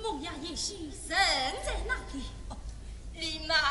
凤雅也许身在哪里？ 立马